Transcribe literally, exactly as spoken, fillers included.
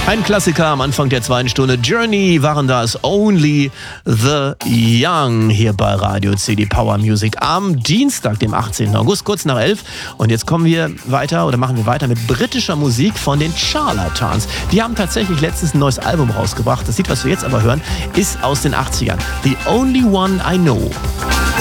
Ein Klassiker am Anfang der zweiten Stunde. Journey waren das Only the Young hier bei Radio C D Power Music am Dienstag, dem achtzehnten August, kurz nach elf. Und jetzt kommen wir weiter oder machen wir weiter mit britischer Musik von den Charlatans. Die haben tatsächlich letztens ein neues Album rausgebracht. Das Lied, was wir jetzt aber hören, ist aus den achtzigern. The Only One I Know.